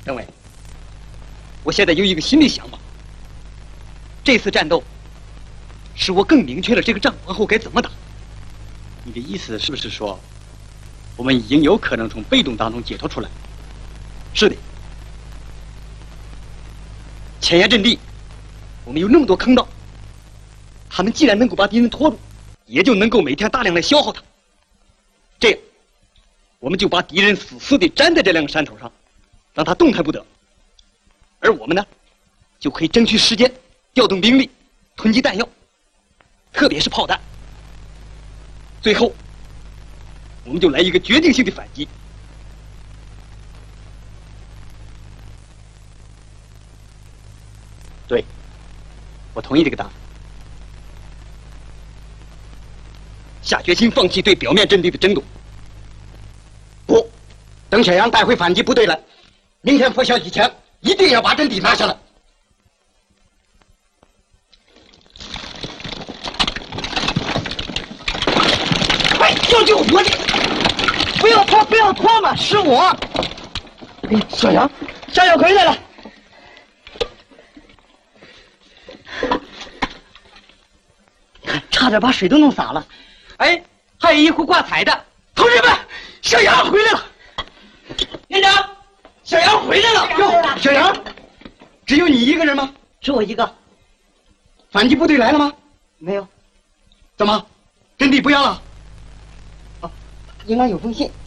政委，我现在有一个新的想法。这次战斗，使我更明确了这个仗往后该怎么打。 你的意思是不是说，我们已经有可能从被动当中解脱出来？ 是的。前沿阵地，我们有那么多坑道，他们既然能够把敌人拖住，也就能够每天大量的消耗它。这样，我们就把敌人死死地粘在这两个山头上，让他动弹不得。而我们呢，就可以争取时间，调动兵力，囤积弹药，特别是炮弹。最后，我们就来一个决定性的反击。 对，我同意这个打法。 下决心放弃对表面阵地的争夺。 不，等小杨带回反击部队来，明天拂晓以前一定要把阵地拿下来。 快救救我！不要拖，不要拖嘛，是我。小杨回来了。差点把水都弄洒了。哎，还有一壶挂彩的。同志们，小杨回来了。连长，小杨回来了。 哟，小杨，只有你一个人吗？ 只我一个。 反击部队来了吗？ 没有。 怎么，阵地不要了？ 应该有封信。